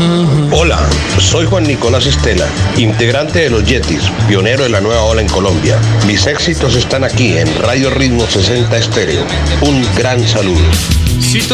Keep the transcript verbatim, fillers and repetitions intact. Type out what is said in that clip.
Hola, soy Juan Nicolás Estela, integrante de los Yetis, pionero de la nueva ola en Colombia. Mis éxitos están aquí en Radio Ritmo sesenta Estéreo. Un gran saludo. Si